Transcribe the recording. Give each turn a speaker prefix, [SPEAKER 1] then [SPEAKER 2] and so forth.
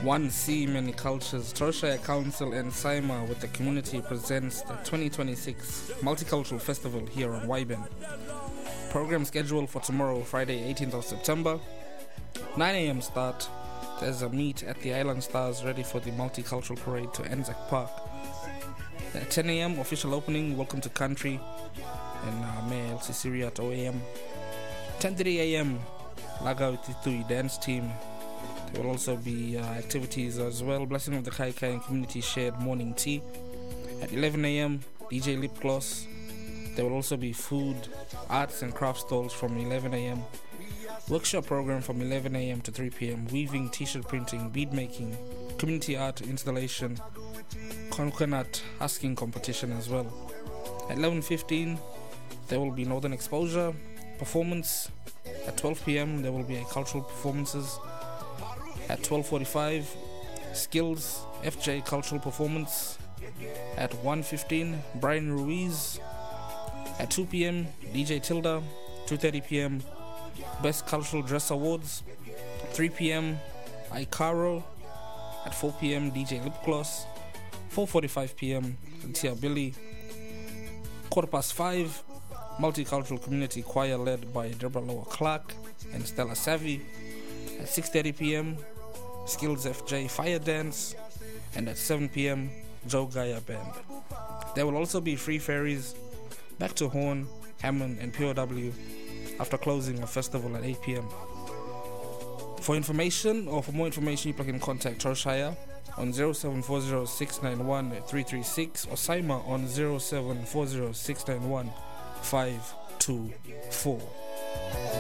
[SPEAKER 1] 1C Many Cultures, Troshire Council and SIMA with the community presents the 2026 Multicultural Festival here on YBN. Program schedule for tomorrow, Friday 18th of September. 9 a.m. start. There's a meet at the Island Stars ready for the Multicultural Parade to Anzac Park. At 10 a.m. official opening, Welcome to Country and Mayor LC at 0 a.m. 10:30 a.m. Laga Utitui dance team. There will also be activities as well. Blessing of the Kai Kai and community shared morning tea. At 11 a.m. DJ Lip Gloss. There will also be food, arts and craft stalls from 11 a.m. Workshop program from 11 a.m. to 3 p.m. Weaving, t-shirt printing, bead making, community art installation, coconut husking competition as well. At 11:15 there will be Northern Exposure performance. At 12 p.m. there will be a cultural performances. At 12:45 Skills FJ cultural performance. At 1:15 Brian Ruiz. At 2 p.m. DJ Tilda. 2:30 p.m. Best Cultural Dress Awards. 3 p.m. Icaro. At 4 p.m. DJ Lip Gloss. 4:45 p.m. Tia Billy. 5:15 Multicultural Community Choir led by Deborah Lower Clark and Stella Savvy. At 6:30 p.m. Skills FJ Fire Dance. And at 7 p.m. Joe Gaia Band. There will also be free ferries back to Horn, Hammond and POW after closing the festival at 8 p.m. For information or for more information, you can contact Troshire on 0740 691 336 or SIMA on 0740 691 524.